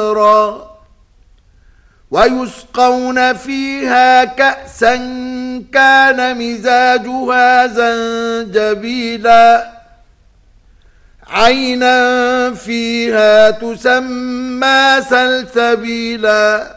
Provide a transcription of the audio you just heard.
صدرا ويسقون فيها كأسا كان مزاجها زنجبيلا عينا فيها تسمى سلسبيلا